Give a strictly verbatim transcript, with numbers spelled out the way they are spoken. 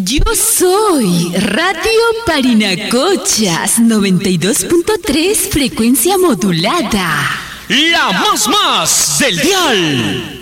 Yo soy Radio Parinacochas noventa y dos punto tres frecuencia modulada. La más más del dial.